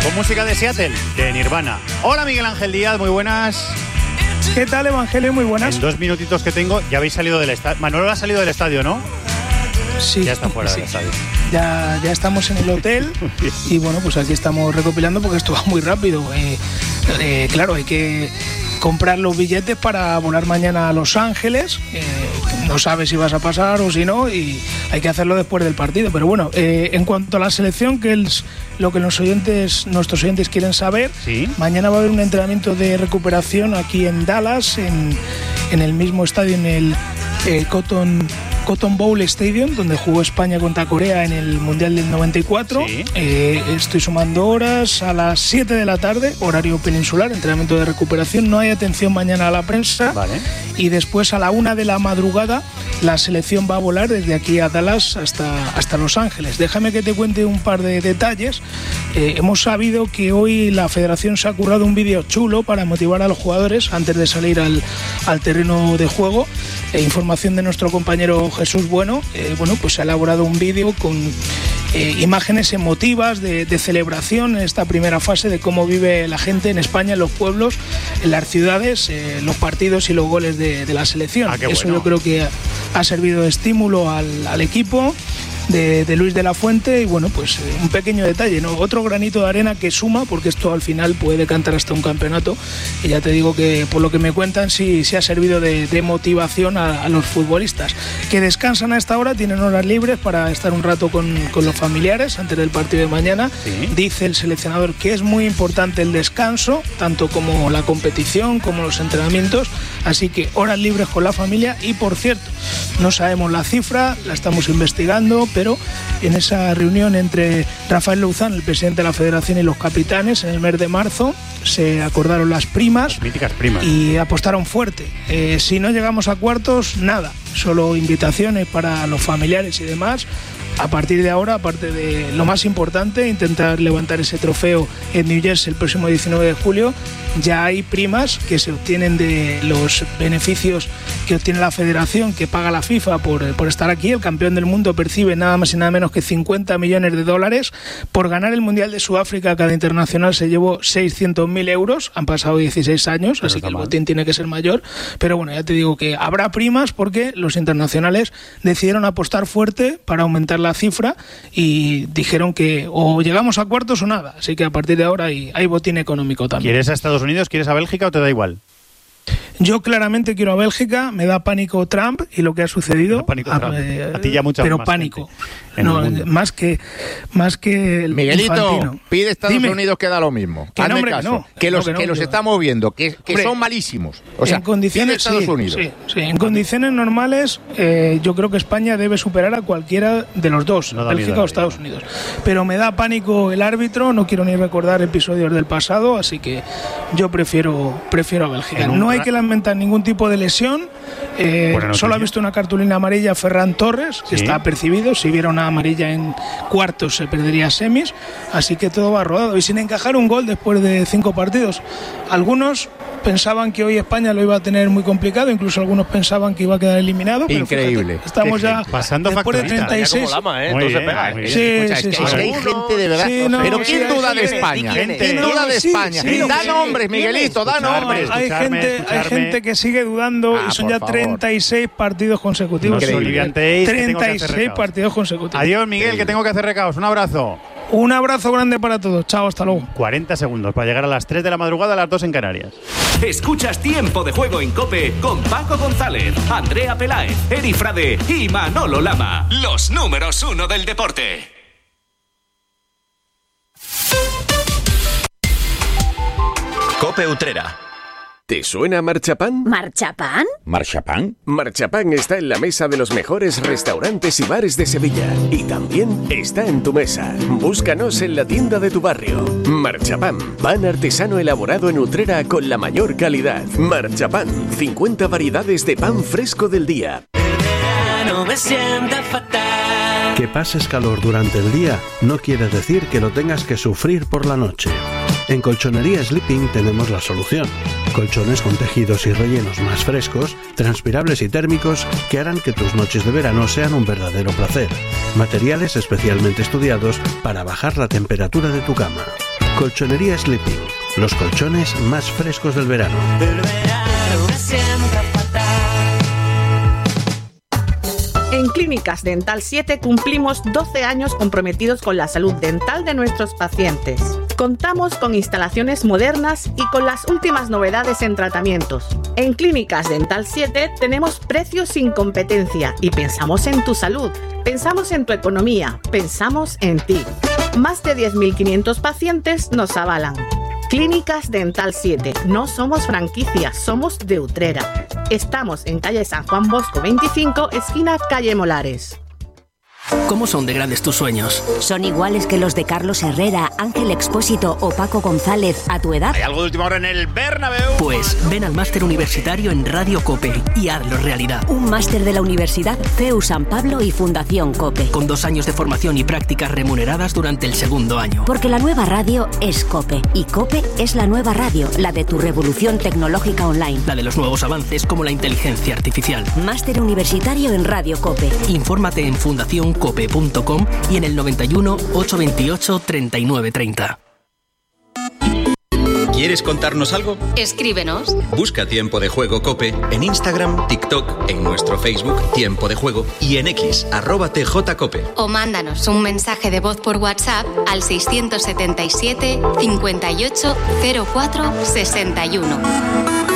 con música de Seattle, de Nirvana. Hola Miguel Ángel Díaz, muy buenas. ¿Qué tal, Evangelio? Muy buenas. En 2 minutitos que tengo, ya habéis salido del estadio. Manolo ha salido del estadio, ¿no? Sí. Ya está fuera del estadio. Ya estamos en el hotel y bueno, pues aquí estamos recopilando porque esto va muy rápido. Claro, hay que comprar los billetes para volar mañana a Los Ángeles. No sabes si vas a pasar o si no y hay que hacerlo después del partido. Pero bueno, en cuanto a la selección, que es lo que nuestros oyentes quieren saber, ¿sí? Mañana va a haber un entrenamiento de recuperación aquí en Dallas, en el mismo estadio, en el Cotton Bowl Stadium, donde jugó España contra Corea en el Mundial del 94. ¿Sí? Estoy sumando horas. A las 7 de la tarde, horario peninsular, entrenamiento de recuperación. No hay atención mañana a la prensa. Vale. Y después a la 1 de la madrugada la selección va a volar desde aquí a Dallas hasta Los Ángeles. Déjame que te cuente un par de detalles. Hemos sabido que hoy la federación se ha currado un vídeo chulo para motivar a los jugadores antes de salir al terreno de juego. Información de nuestro compañero Jesús Bueno. Pues se ha elaborado un vídeo con imágenes emotivas de celebración en esta primera fase de cómo vive la gente en España, en los pueblos, en las ciudades, los partidos y los goles de la selección. Eso bueno. Yo creo que ha servido de estímulo al equipo de Luis de la Fuente y bueno, pues un pequeño detalle, ¿no? Otro granito de arena que suma, porque esto al final puede cantar hasta un campeonato y ya te digo que por lo que me cuentan sí ha servido de motivación a los futbolistas que descansan a esta hora, tienen horas libres para estar un rato con los familiares antes del partido de mañana. ¿Sí? Dice el seleccionador que es muy importante el descanso, tanto como la competición como los entrenamientos, así que horas libres con la familia. Y por cierto, no sabemos la cifra, la estamos investigando, pero en esa reunión entre Rafael Louzán, el presidente de la federación, y los capitanes en el mes de marzo se acordaron las míticas primas y apostaron fuerte. Si no llegamos a cuartos, nada, solo invitaciones para los familiares y demás. A partir de ahora, aparte de lo más importante, intentar levantar ese trofeo en New Jersey el próximo 19 de julio, ya hay primas que se obtienen de los beneficios que obtiene la federación, que paga la FIFA por estar aquí. El campeón del mundo percibe nada más y nada menos que $50 millones. Por ganar el Mundial de Sudáfrica, cada internacional se llevó 600.000 euros. Han pasado 16 años, pero así que el botín tiene que ser mayor. Pero bueno, ya te digo que habrá primas porque los internacionales decidieron apostar fuerte para aumentar la cifra y dijeron que o llegamos a cuartos o nada. Así que a partir de ahora hay botín económico también. ¿Quieres a Estados Unidos? ¿Quieres a Bélgica o te da igual? Yo claramente quiero a Bélgica, me da pánico Trump y lo que ha sucedido. A ti ya muchas pero más pánico. No, más que el Miguelito, infantino. Pide Estados Unidos que da lo mismo. Que Hazme no, caso. Que los estamos viendo, que son malísimos. O sea, en condiciones, Estados Unidos. Sí, en condiciones normales, yo creo que España debe superar a cualquiera de los dos, Bélgica o Estados Unidos. Pero me da pánico el árbitro, no quiero ni recordar episodios del pasado, así que yo prefiero a Bélgica. No hay que lamentar ningún tipo de lesión. Solo ha visto una cartulina amarilla Ferran Torres, que está percibido. Si viera una amarilla en cuartos se perdería semis, así que todo va rodado y sin encajar un gol después de 5 partidos. Algunos pensaban que hoy España lo iba a tener muy complicado, incluso algunos pensaban que iba a quedar eliminado. Increíble. Pero fíjate, estamos ya pasando después de 36. Como Lama, Entonces se pega. Es que hay gente de verdad. Pero ¿quién duda de España? ¿Quién duda de España? Da nombres, Miguelito, da nombres. Hay gente que sigue dudando y son ya 36 partidos consecutivos. 36 partidos consecutivos. Adiós, Miguel, que tengo que hacer recados. Un abrazo. Un abrazo grande para todos. Chao, hasta luego. 40 segundos para llegar a las 3 de la madrugada, a las 2 en Canarias. Escuchas Tiempo de Juego en COPE con Paco González, Andrea Peláez, Eri Frade y Manolo Lama. Los números 1 del deporte. COPE Utrera. ¿Te suena Marchapán? ¿Marchapán? ¿Marchapán? Marchapán está en la mesa de los mejores restaurantes y bares de Sevilla. Y también está en tu mesa. Búscanos en la tienda de tu barrio. Marchapán, pan artesano elaborado en Utrera con la mayor calidad. Marchapán, 50 variedades de pan fresco del día. Me sienta fatal. Que pases calor durante el día no quiere decir que lo tengas que sufrir por la noche. En Colchonería Sleeping tenemos la solución. Colchones con tejidos y rellenos más frescos, transpirables y térmicos que harán que tus noches de verano sean un verdadero placer. Materiales especialmente estudiados para bajar la temperatura de tu cama. Colchonería Sleeping, los colchones más frescos del verano. El verano me sienta fatal. En Clínicas Dental 7 cumplimos 12 años comprometidos con la salud dental de nuestros pacientes. Contamos con instalaciones modernas y con las últimas novedades en tratamientos. En Clínicas Dental 7 tenemos precios sin competencia y pensamos en tu salud, pensamos en tu economía, pensamos en ti. Más de 10.500 pacientes nos avalan. Clínicas Dental 7. No somos franquicia, somos de Utrera. Estamos en calle San Juan Bosco 25, esquina calle Molares. ¿Cómo son de grandes tus sueños? ¿Son iguales que los de Carlos Herrera, Ángel Expósito o Paco González a tu edad? ¿Hay algo de última hora en el Bernabéu? Pues ven al máster universitario en Radio COPE y hazlo realidad. Un máster de la Universidad CEU San Pablo y Fundación COPE. Con 2 años de formación y prácticas remuneradas durante el segundo año. Porque la nueva radio es COPE y COPE es la nueva radio, la de tu revolución tecnológica online. La de los nuevos avances como la inteligencia artificial. Máster universitario en Radio COPE. Infórmate en fundacioncope.com y en el 91 828 3930. ¿Quieres contarnos algo? Escríbenos. Busca Tiempo de Juego COPE en Instagram, TikTok, en nuestro Facebook Tiempo de Juego y en X @TJCOPE. O mándanos un mensaje de voz por WhatsApp al 677 58 04 61.